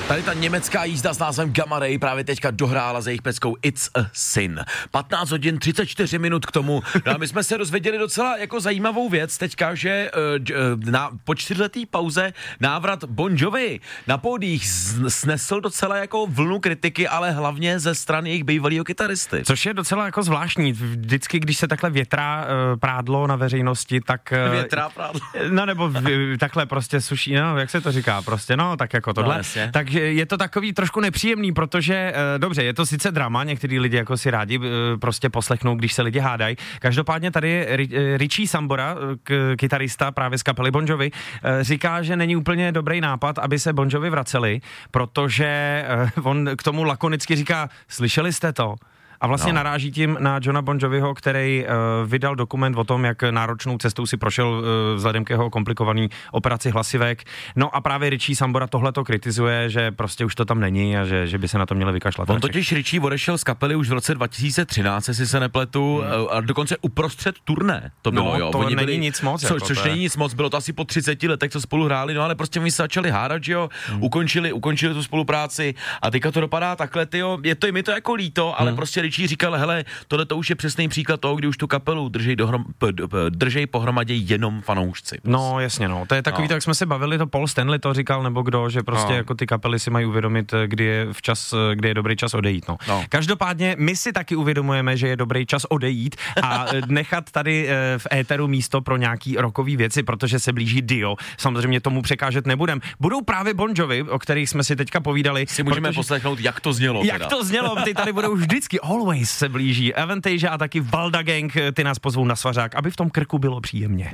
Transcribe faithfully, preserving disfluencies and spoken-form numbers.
Tady ta německá jízda s názvem Gamma Ray právě teďka dohrála za jejich peckou It's a Sin. patnáct hodin třicet čtyři minut k tomu. No a my jsme se dozvěděli docela jako zajímavou věc teďka, že uh, na, po čtyřletý pauze návrat Bon Jovi na pódiích snesl docela jako vlnu kritiky, ale hlavně ze strany jejich bývalýho kytaristy. Což je docela jako zvláštní. Vždycky, když se takhle větrá uh, prádlo na veřejnosti, tak... Uh, větrá prádlo? No nebo v, takhle prostě suší, no jak se to říká prostě, no tak jako tohle. No, tak je to takový trošku nepříjemný, protože, uh, dobře, je to sice drama, některý lidi jako si rádi uh, prostě poslechnou, když se lidi hádají. Každopádně tady je Richie Sambora, k, kytarista právě z kapely Bon Jovi, uh, říká, že není úplně dobrý nápad, aby se Bon Jovi vraceli, protože uh, on k tomu lakonicky říká, slyšeli jste to? A vlastně no. naráží tím na Johna Bon Joviho, který uh, vydal dokument o tom, jak náročnou cestou si prošel uh, vzhledem k jeho komplikovaný operaci hlasivek. No a právě Richie Sambora tohleto kritizuje, že prostě už to tam není a že, že by se na to měli vykašlat. On totiž Richie odešel z kapely už v roce dva tisíce třináct, jestli se nepletu, hmm. a dokonce uprostřed turné to bylo, no, jo. to Oni není byli, nic moc. Co, jako což není nic moc, bylo to asi po třiceti letech, co spolu hráli, no ale prostě mi se začali hádat, že jo, hmm. ukončili, ukončili tu spolupráci a teďka to dopadá takhle, tyjo, je to, mi to jako líto, ale hmm. prostě Richie říkal, hele, tohle to už je přesný příklad toho, kdy už tu kapelu držej, dohrom, držej pohromadě jenom fanoušci. No jasně, no. To je takový, no. tak jsme se bavili, to Paul Stanley to říkal, nebo kdo, že prostě no. jako ty kapely si mají uvědomit, kdy je včas, kdy je dobrý čas odejít, no. no. Každopádně my si taky uvědomujeme, že je dobrý čas odejít a nechat tady v éteru místo pro nějaký rockový věci, protože se blíží Dio. Samozřejmě tomu překážet nebudem. Budou právě Bon Jovi, o kterých jsme si teďka povídali. Si můžeme protože... poslechnout, jak to znělo. Jak teda. to znělo, ty tady budou vždycky, always se blíží. Avantasia a taky Valda Gang, ty nás pozvou na svařák, aby v tom krku bylo příjemně.